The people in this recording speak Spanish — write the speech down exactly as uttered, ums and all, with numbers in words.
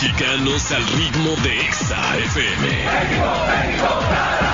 mexicanos al ritmo de Exa F M. México, México,